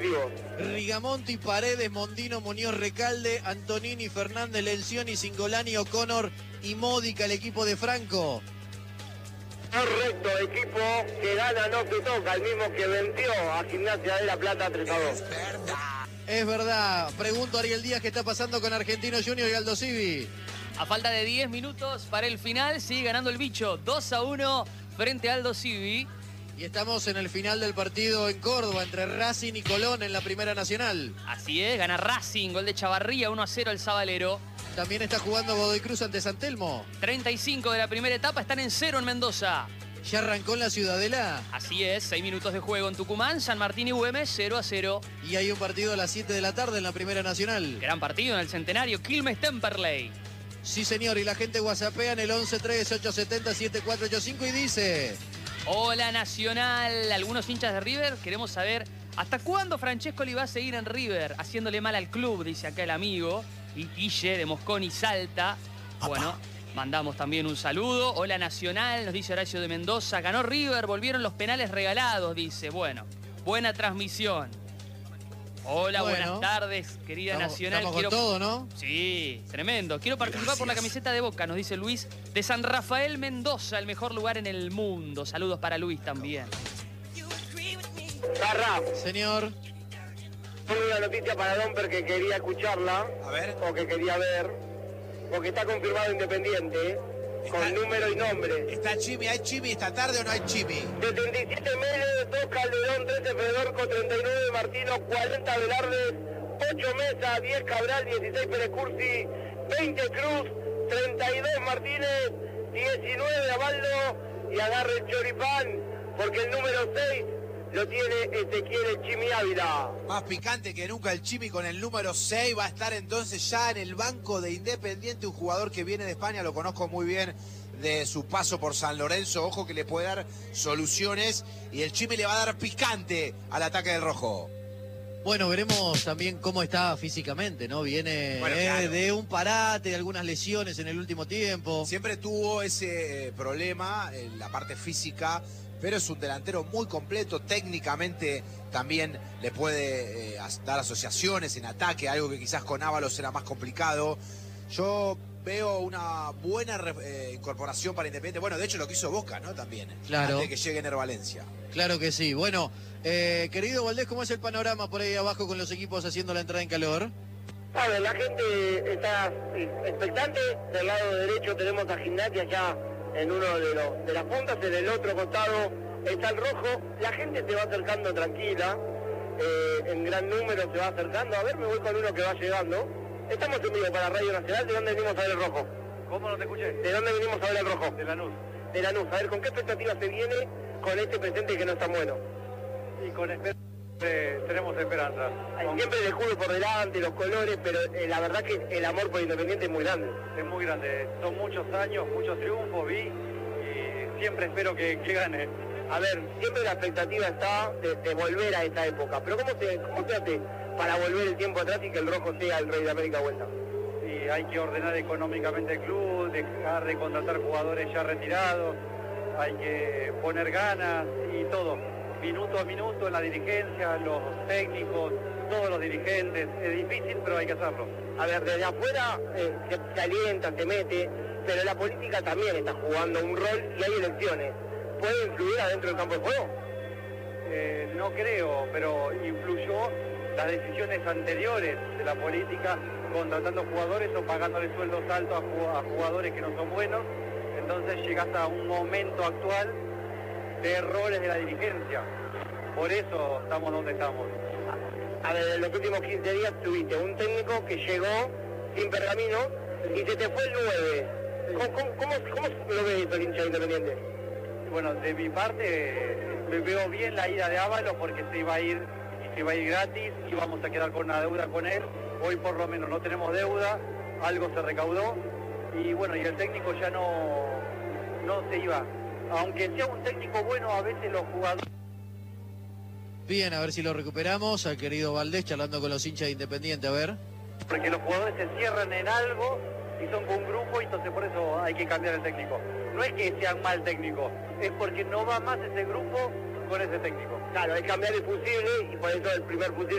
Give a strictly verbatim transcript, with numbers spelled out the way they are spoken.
Rigamonti, Paredes, Mondino, Muñoz, Recalde, Antonini, Fernández, Lencioni, Singolani, O'Connor y Módica, el equipo de Franco. Correcto, equipo que gana, no que toca, el mismo que venció a Gimnasia de La Plata tres a dos. Es verdad. Es verdad. Pregunto a Ariel Díaz qué está pasando con Argentino Junior y Aldo Civi. A falta de diez minutos para el final, sigue ganando el bicho dos a uno frente a Aldo Civi. Y estamos en el final del partido en Córdoba, entre Racing y Colón en la Primera Nacional. Así es, gana Racing, gol de Chavarría, uno a cero el Sabalero. También está jugando Godoy Cruz ante San Telmo. treinta y cinco de la primera etapa, están en cero en Mendoza. ¿Ya arrancó en la Ciudadela? Así es, seis minutos de juego en Tucumán, San Martín y Güemes, cero a cero. Y hay un partido a las siete de la tarde en la Primera Nacional. Gran partido en el Centenario, Quilmes-Temperley. Sí, señor, y la gente whatsappea en el once tres ocho siete cero siete cuatro ocho cinco y dice... Hola Nacional, algunos hinchas de River, queremos saber hasta cuándo Francescoli va a seguir en River, haciéndole mal al club, dice acá el amigo. Y Guille de Mosconi Salta. Bueno, mandamos también un saludo. Hola Nacional, nos dice Horacio de Mendoza. Ganó River, volvieron los penales regalados, dice. Bueno, buena transmisión. Hola, bueno, buenas tardes, querida estamos, Nacional. Estamos Quiero... con todo, ¿no? Sí, tremendo. Quiero participar Gracias. por la camiseta de Boca, nos dice Luis, de San Rafael Mendoza, el mejor lugar en el mundo. Saludos para Luis también. Garra. Señor. Tengo una noticia para Domper que quería escucharla. A ver. O que quería ver. Porque está confirmado Independiente. Está, con número y nombre. ¿Está Chimi? ¿Hay Chimi esta tarde o no hay Chimi? setenta y siete Mélez, dos Calderón, trece Fedorco, treinta y nueve Martino, cuarenta Velarde, ocho Mesa, diez Cabral, dieciséis Pérez Cursi, veinte Cruz, treinta y dos Martínez, diecinueve Abaldo y agarre el choripán porque el número seis lo tiene Ezequiel Chimi Ávila. Más picante que nunca el Chimi con el número seis. Va a estar entonces ya en el banco de Independiente, un jugador que viene de España, lo conozco muy bien de su paso por San Lorenzo. Ojo que le puede dar soluciones y el Chimi le va a dar picante al ataque del rojo. Bueno, veremos también cómo está físicamente, ¿no? Viene bueno, eh, claro. de un parate, de algunas lesiones en el último tiempo. Siempre tuvo ese eh, problema en la parte física, pero es un delantero muy completo, técnicamente también le puede eh, dar asociaciones en ataque, algo que quizás con Ábalos era más complicado. Yo veo una buena eh, incorporación para Independiente. Bueno, de hecho lo que hizo Boca, ¿no? También. Claro. Antes de que llegue Ener Valencia. Claro que sí. Bueno, eh, querido Valdés, ¿cómo es el panorama por ahí abajo con los equipos haciendo la entrada en calor? A ver, la gente está expectante. Del lado derecho tenemos a Gimnasia ya en uno de, los, de las puntas, en el otro costado está el rojo. La gente se va acercando tranquila, eh, en gran número se va acercando. A ver, me voy con uno que va llegando. Estamos en vivo para Radio Nacional. ¿De dónde venimos a ver el rojo? ¿Cómo no te escuché? ¿De dónde venimos a ver el rojo? De Lanús. De Lanús. A ver, ¿con qué expectativa se viene con este presente que no es tan bueno? Y con esperanza, eh, tenemos esperanza. Hay siempre el escudo por delante, los colores, pero eh, la verdad que el amor por Independiente es muy grande. Es muy grande. Son muchos años, muchos triunfos, vi, y siempre espero que, que gane. A ver, siempre la expectativa está de, de volver a esta época, pero ¿cómo se, cómo se hace para volver el tiempo atrás y que el rojo sea el rey de América vuelta? Y hay que ordenar económicamente el club, dejar de contratar jugadores ya retirados, hay que poner ganas y todo, minuto a minuto en la dirigencia, los técnicos, todos los dirigentes. Es difícil, pero hay que hacerlo. A ver, desde afuera eh, se, se alienta, se mete, pero la política también está jugando un rol y hay elecciones. ¿Puede influir adentro del campo de juego? Eh, no creo, pero influyó las decisiones anteriores de la política, contratando jugadores o pagándole sueldos altos a jugadores que no son buenos. Entonces llegas a un momento actual de errores de la dirigencia. Por eso estamos donde estamos. A ver, en los últimos quince días tuviste un técnico que llegó sin pergamino y se te fue el nueve. ¿Cómo, cómo, cómo, cómo lo ves el hincha Independiente? Bueno, de mi parte me veo bien la ida de Ábalos porque se iba a ir y se iba a ir gratis y vamos a quedar con una deuda con él. Hoy por lo menos no tenemos deuda, algo se recaudó y bueno, y el técnico ya no, no se iba. Aunque sea un técnico bueno, a veces los jugadores... Bien, a ver si lo recuperamos, al querido Valdés charlando con los hinchas de Independiente, a ver. Porque los jugadores se cierran en algo y son con un grupo y entonces por eso hay que cambiar el técnico. No es que sean mal técnico, es porque no va más ese grupo con ese técnico. Claro, hay que cambiar el fusible y por eso el primer fusible